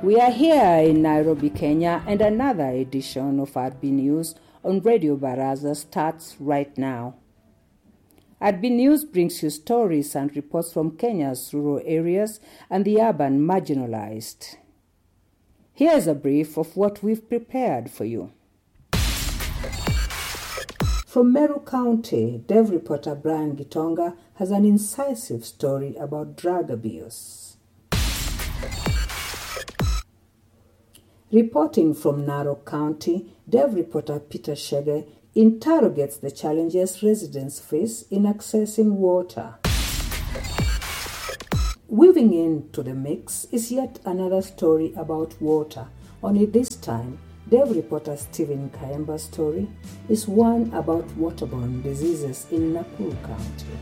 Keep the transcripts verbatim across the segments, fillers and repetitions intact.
We are here in Nairobi, Kenya, and another edition of R B News on Radio Baraza starts right now. R B News brings you stories and reports from Kenya's rural areas and the urban marginalized. Here's a brief of what we've prepared for you. From Meru County, Dev reporter Brian Gitonga has an incisive story about drug abuse. Reporting from Narok County, Dev reporter Peter Shege interrogates the challenges residents face in accessing water. Weaving into the mix is yet another story about water. Only this time, Dev reporter Stephen Kayemba's story is one about waterborne diseases in Nakuru County.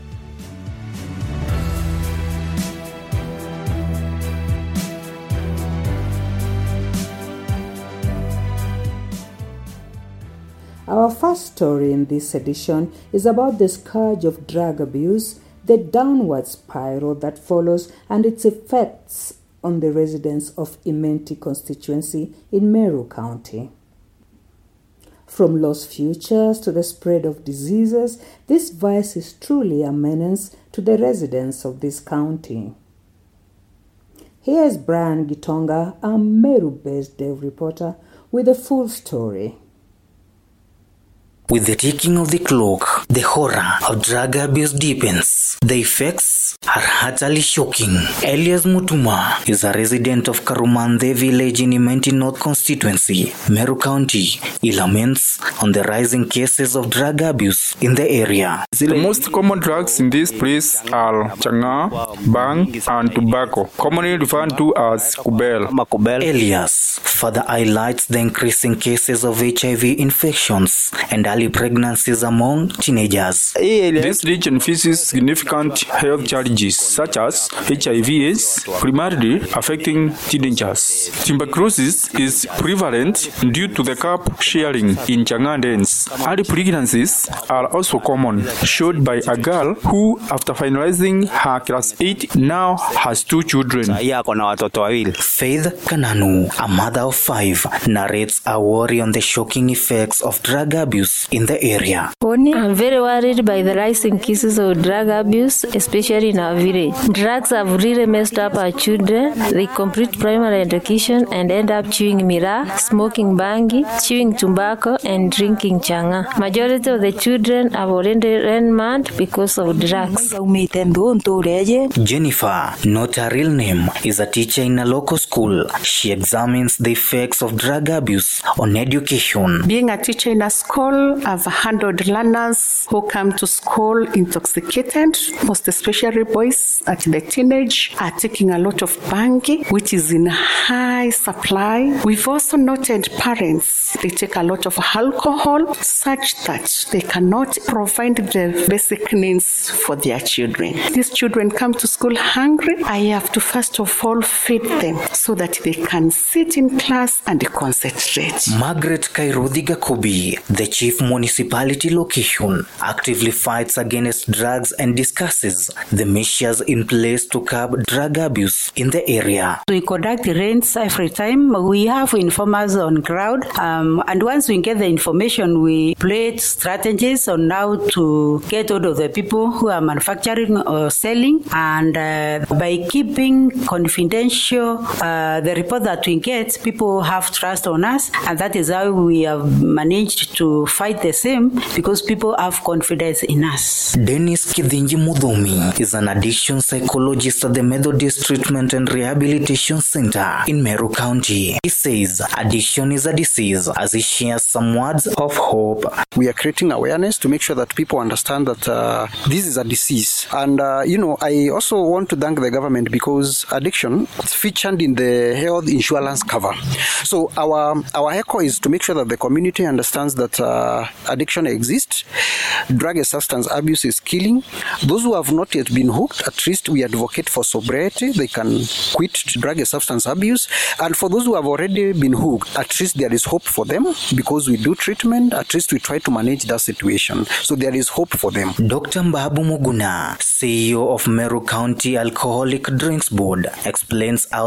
Our first story in this edition is about the scourge of drug abuse, the downward spiral that follows, and its effects on the residents of Imenti constituency in Meru County. From lost futures to the spread of diseases, this vice is truly a menace to the residents of this county. Here's Brian Gitonga, a Meru-based Dev reporter, with a full story. With the ticking of the clock, the horror of drug abuse deepens. The effects are utterly shocking. Elias Mutuma is a resident of Karumande village in Imenti North constituency, Meru County. He laments on the rising cases of drug abuse in the area. The most common drugs in this place are changa, bang, and tobacco, commonly referred to as kubel. Elias further highlights the increasing cases of H I V infections and early pregnancies among teenagers. This region faces significant health challenges such as H I V AIDS, primarily affecting teenagers. Tuberculosis is prevalent due to the cup sharing in changa dens. Early pregnancies are also common, showed by a girl who, after finalizing her class eight, now has two children. Faith Kananu, a mother of five, narrates a worry on the shocking effects of drug abuse in the area. I'm very worried by the rising cases of drug abuse, especially in our village. Drugs have really messed up our children. They complete primary education and end up chewing miraa, smoking bangi, chewing tobacco, and drinking changa. Majority of the children have already run mad because of drugs. Jennifer, not her real name, is a teacher in a local school. She examines the effects of drug abuse on education. Being a teacher in a school, I've handled learners who come to school intoxicated, most especially boys at the teenage are taking a lot of bangi, which is in high supply. We've also noted parents, they take a lot of alcohol such that they cannot provide the basic needs for their children. These children come to school hungry. I have to first of all feed them so that they can sit in class and concentrate. Margaret Kairodi Gakubi, the chief municipality location, actively fights against drugs and discusses the measures in place to curb drug abuse in the area. We conduct raids every time. We have informers on ground, um, and once we get the information, we play strategies on how to get hold of the people who are manufacturing or selling, and uh, by keeping confidential uh, the report that we get, people have trust on us, and that is how we have managed to fight the same, because people have confidence in us. Dennis Kidhinji Mudhomi is an addiction psychologist at the Methodist Treatment and Rehabilitation Center in Meru County. He says addiction is a disease, as he shares some words of hope. We are creating awareness to make sure that people understand that uh, this is a disease. And, uh, you know, I also want to thank the government because addiction is featured in the health insurance cover. So our, our echo is to make sure that the community understands that uh, addiction exists. Drug and substance abuse is killing. Those who have not yet been hooked, at least we advocate for sobriety. They can quit drug and substance abuse. And for those who have already been hooked, at least there is hope for them because we do treatment. At least we try to manage that situation. So there is hope for them. Doctor Mbabu Muguna, C E O of Meru County Alcoholic Drinks Board, explains how the board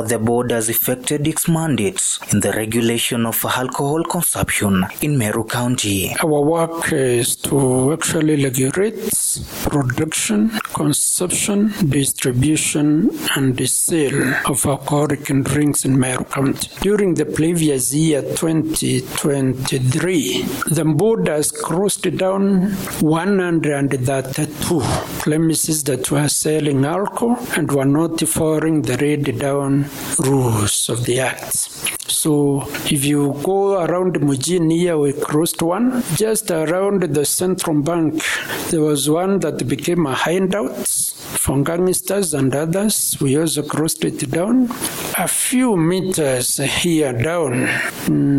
board has effected its mandate in the regulation of alcohol consumption in Meru County. Our work is to actually regulate production, consumption, distribution, and the sale of alcoholic drinks in Meru County. During the previous year, twenty twenty-three, the board has closed down one hundred thirty-two premises that were selling alcohol and were not following the laid down rules of the Act. So if you go around Mujini here, we closed one. Just around the Central Bank, there was one that became a hideout for gangsters and others. We also closed it down. A few meters here down,